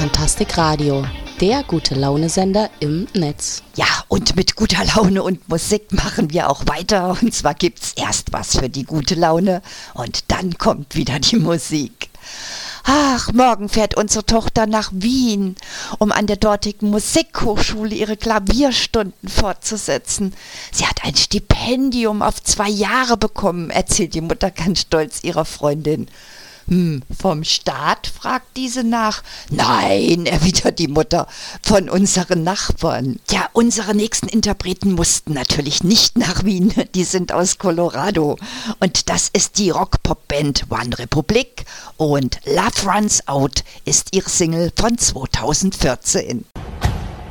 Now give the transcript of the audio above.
Fantastik Radio, der Gute-Laune-Sender im Netz. Ja, und mit guter Laune und Musik machen wir auch weiter. Und zwar gibt's erst was für die gute Laune und dann kommt wieder die Musik. Ach, morgen fährt unsere Tochter nach Wien, um an der dortigen Musikhochschule ihre Klavierstunden fortzusetzen. Sie hat ein Stipendium auf 2 Jahre bekommen, erzählt die Mutter ganz stolz ihrer Freundin. Vom Staat, fragt diese nach. Nein, erwidert die Mutter, von unseren Nachbarn. Ja, unsere nächsten Interpreten mussten natürlich nicht nach Wien, die sind aus Colorado. Und das ist die Rock-Pop-Band One Republic und Love Runs Out ist ihre Single von 2014.